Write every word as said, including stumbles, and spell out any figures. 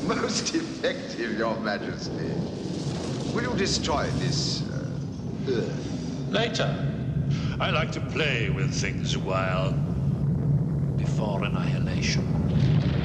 Most effective, Your Majesty. Will you destroy this uh, Earth? Later. I like to play with things a while before annihilation.